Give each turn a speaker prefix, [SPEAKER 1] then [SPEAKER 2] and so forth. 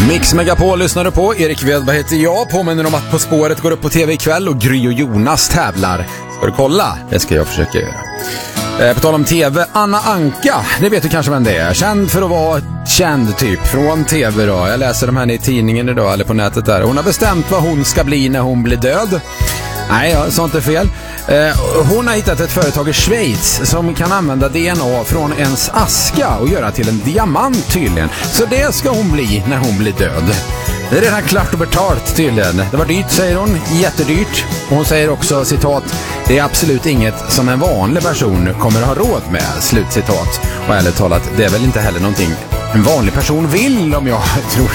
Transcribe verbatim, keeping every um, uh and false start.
[SPEAKER 1] Mix Megapol lyssnar på. Erik Wedberg heter jag. Påminner om att På spåret går upp på tv ikväll och Gry och Jonas tävlar. Ska du kolla? Det ska jag försöka göra. Eh, på tal om tv, Anna Anka, det vet du kanske vem det är. Känd för att vara känd typ från tv då. Jag läser de här i tidningen idag eller på nätet där. Hon har bestämt vad hon ska bli när hon blir död. Nej, ja, sånt är fel. Eh, hon har hittat ett företag i Schweiz som kan använda D N A från ens aska och göra till en diamant tydligen. Så det ska hon bli när hon blir död. Det är redan klart och betalt tydligen. Det var dyrt, säger hon. Jättedyrt. Och hon säger också, citat, det är absolut inget som en vanlig person kommer att ha råd med, slutcitat. Och ärligt talat, det är väl inte heller någonting en vanlig person vill, om jag tror